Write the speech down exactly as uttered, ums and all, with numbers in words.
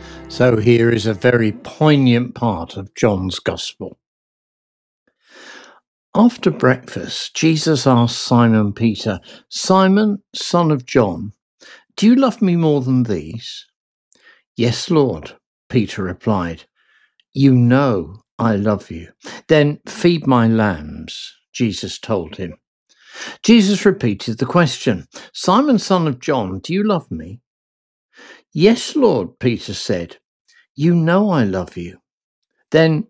So here is a very poignant part of John's Gospel. After breakfast, Jesus asked Simon Peter, "Simon, son of John, do you love me more than these?" "Yes, Lord," Peter replied. "You know I love you." "Then feed my lambs," Jesus told him. Jesus repeated the question, "Simon, son of John, do you love me?" "Yes, Lord," Peter said. "You know I love you." "Then